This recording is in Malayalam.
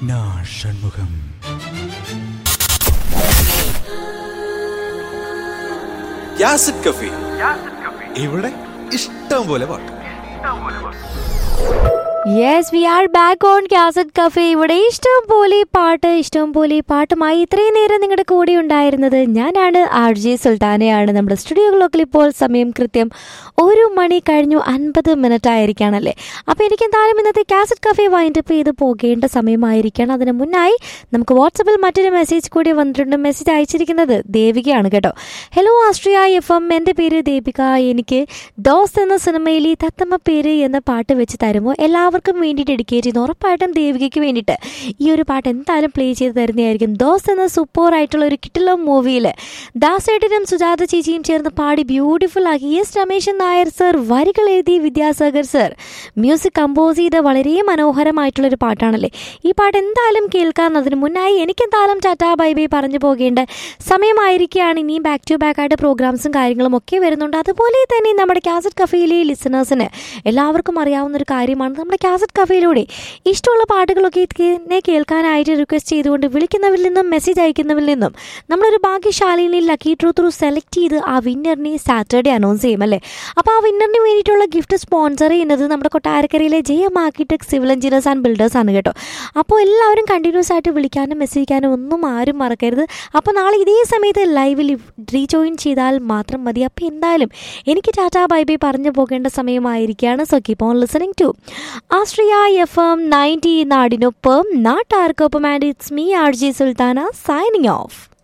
ഷൺമുഖം. യാസിഡ് കഫി, ഇവിടെ ഇഷ്ടം പോലെ പാട്ട്. Yes, V are back on cassette cafe. ഇവിടെ ഇഷ്ടം പോലെ പാട്ടുമായി ഇത്രയും നേരം നിങ്ങളുടെ കൂടെ ഉണ്ടായിരുന്നത് ഞാനാണ്, RJ സുൽത്താനയാണ്. നമ്മുടെ സ്റ്റുഡിയോ ക്ലോക്കിൽ ഇപ്പോൾ സമയം കൃത്യം 1:50 ആയിരിക്കുകയാണല്ലേ. അപ്പോൾ എനിക്ക് എന്തായാലും ഇന്നത്തെ കാസറ്റ് കഫേ വൈൻഡപ്പ് ചെയ്ത് പോകേണ്ട സമയമായിരിക്കണം. അതിന് മുന്നായി നമുക്ക് വാട്സപ്പിൽ മറ്റൊരു മെസ്സേജ് കൂടി വന്നിട്ടുണ്ട്. മെസ്സേജ് അയച്ചിരിക്കുന്നത് ദേവികയാണ് കേട്ടോ. ഹലോ ആസ്ട്രിയ FM, എൻ്റെ പേര് ദേവിക. എനിക്ക് ദോസ് എന്ന സിനിമയിലെ തത്തമ്മ പേര് എന്ന പാട്ട് വെച്ച് തരുമോ? എല്ലാവർക്കും വേണ്ടി ഡെഡിക്കേറ്റ് ചെയ്യുന്നു. ഉറപ്പായിട്ടും ദേവികയ്ക്ക് വേണ്ടിയിട്ട് ഈ ഒരു പാട്ട് എന്തായാലും പ്ലേ ചെയ്ത് തരുന്നതായിരിക്കും. ദോസ് എന്ന സൂപ്പർ ആയിട്ടുള്ള ഒരു കിട്ടിലം മൂവിയിൽ ദാസേട്ടനും സുജാത ചേച്ചിയും ചേർന്ന് പാടി ബ്യൂട്ടിഫുൾ ആക്കി എസ് രമേശൻ നായർ സർ വരികൾ എഴുതി വിദ്യാസാഗർ സർ മ്യൂസിക് കമ്പോസ് ചെയ്ത വളരെ മനോഹരമായിട്ടുള്ളൊരു പാട്ടാണല്ലേ. ഈ പാട്ട് എന്തായാലും കേൾക്കാൻ അതിന് മുന്നായി എനിക്ക് എന്തായാലും ടാറ്റാ ബൈ ബൈ പറഞ്ഞു പോകേണ്ട സമയമായിരിക്കുകയാണ്. ഇനിയും ബാക്ക് ടു ബാക്ക് ആയിട്ട് പ്രോഗ്രാംസും കാര്യങ്ങളും ഒക്കെ വരുന്നുണ്ട്. അതുപോലെ തന്നെ നമ്മുടെ കാസറ്റ് കഫേയിലെ ലിസണേഴ്സിന് എല്ലാവർക്കും അറിയാവുന്നൊരു കാര്യമാണ്, നമ്മുടെ കാസറ്റ് കഫേയിലൂടെ ഇഷ്ടമുള്ള പാട്ടുകളൊക്കെ കേൾക്കാനായിട്ട് റിക്വസ്റ്റ് ചെയ്തുകൊണ്ട് വിളിക്കുന്നവരിൽ നിന്നും മെസ്സേജ് അയക്കുന്നവരിൽ നിന്നും നമ്മളൊരു ഭാഗ്യശാലിനെ ലക്കി ഡ്രോ ത്രൂ സെലക്ട് ചെയ്ത് ആ വിന്നറിനെ സാറ്റർഡേ അനൗൺസ് ചെയ്യും അല്ലേ. അപ്പോൾ ആ വിന്നറിന് വേണ്ടിയിട്ടുള്ള ഗിഫ്റ്റ് സ്പോൺസർ ചെയ്യുന്നത് നമ്മുടെ കൊട്ടാരക്കരയിലെ JM architect civil engineers and builders ആണ് കേട്ടോ. അപ്പോൾ എല്ലാവരും കണ്ടിന്യൂസ് ആയിട്ട് വിളിക്കാനും മെസ്സേജ് ചെയ്യാനും ഒന്നും ആരും മറക്കരുത്. അപ്പോൾ നാളെ ഇതേ സമയത്ത് ലൈവിൽ റീജോയിൻ ചെയ്താൽ മാത്രം മതി. അപ്പോൾ എന്തായാലും എനിക്ക് ടാറ്റാ ബൈ ബൈ പറഞ്ഞു പോകേണ്ട സമയമായിരിക്കുകയാണ്. So keep on listening to Austria FM 90 നാടിനൊപ്പം നാട്ടാർക്കൊപ്പം. And it's me RJ Sultana signing off.